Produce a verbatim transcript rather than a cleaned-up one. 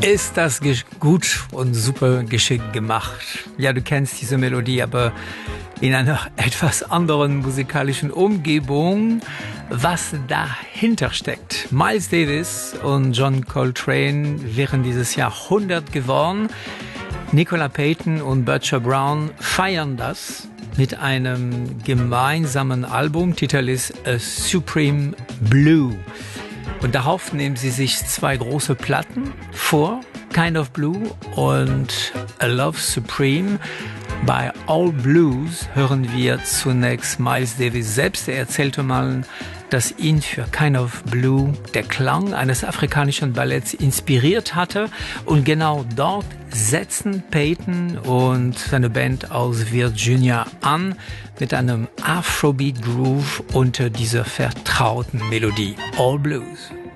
Ist das gut und super geschickt gemacht. Ja, du kennst diese Melodie, aber in einer etwas anderen musikalischen Umgebung, was dahinter steckt. Miles Davis und John Coltrane wären dieses Jahr hundert geworden. Nicola Payton und Butcher Brown feiern das mit einem gemeinsamen Album. Titel ist A Supreme Blue. Und darauf nehmen sie sich zwei große Platten vor, Kind of Blue und A Love Supreme. Bei All Blues hören wir zunächst Miles Davis selbst. Er erzählte mal, dass ihn für Kind of Blue der Klang eines afrikanischen Balletts inspiriert hatte. Und genau dort setzen Payton und seine Band aus Virginia an mit einem Afrobeat Groove unter dieser vertrauten Melodie. All Blues.